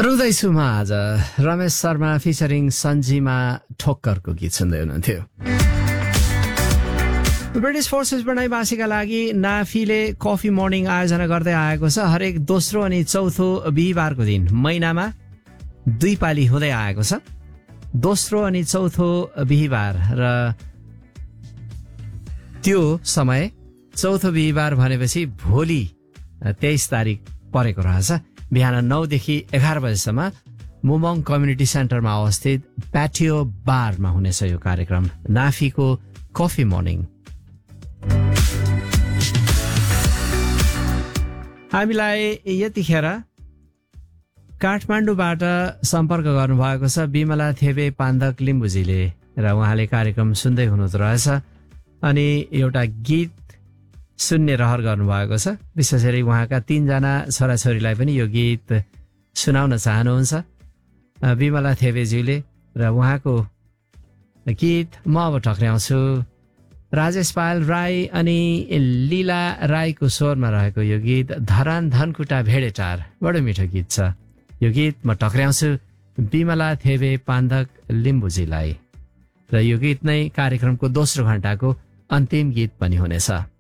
रुँदैछु म आज रमेश शर्मा फिचरिङ सन्जीमा ठोक्करको गीत सुन्दै हुनुहुन्थ्यो। ब्रिटिस फोर्सेस प्रणयवासीका लागि नाफीले कफी मर्निङ आयोजना गर्दै आएको छ। हरेक दोस्रो अनि चौथो बिहिबारको दिन महिनामा 2 पाली हुँदै आएको छ। दोस्रो अनि चौथो बिहिबार र त्यो समय चौथो बिहिबार भनेपछि भोलि 23 तारिक परेको रहेछ। बिहान 9 देखि 11 बजेसम्म मुमङ कम्युनिटी सेन्टरमा अवस्थित प्याटियो बारमा हुनेछ यो कार्यक्रम, नाफीको कफी मर्निङ। हामीलाई यतिखेर काठमाडौँबाट सम्पर्क गर्नुभएको छ बिमला थेबे पाण्डक लिम्बुजीले र उहाँले कार्यक्रम सुन्दै हुनुहुँदो रहेछ अनि एउटा गीत सुन्ने रहर गर्नुभएको छ। विशेष गरी उहाँका 3 जना छोराछोरीलाई पनि यो गीत सुनाउन चाहनुहुन्छ बिमला थेबेज्यूले र उहाँको गीत म अब टक्र्याउँछु। राजेश पायल राई अनि लीला राईको स्वरमा रहेको यो गीत धरान धनकुटा भेडेटार बडो मिठो गीत छ। यो गीत म टक्र्याउँछु बिमला थेबे पाण्डक लिम्बुजीलाई र यो गीत नै कार्यक्रमको दोस्रो घण्टाको अन्तिम गीत पनि हुनेछ।